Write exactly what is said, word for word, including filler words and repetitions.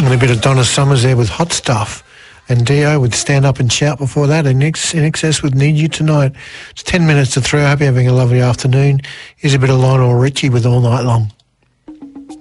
And a bit of Donna Summers there with Hot Stuff. And Dio would Stand Up and Shout before that. And In Excess with Need You Tonight. It's ten minutes to three. I hope you're having a lovely afternoon. Here's a bit of Lionel Richie with All Night Long.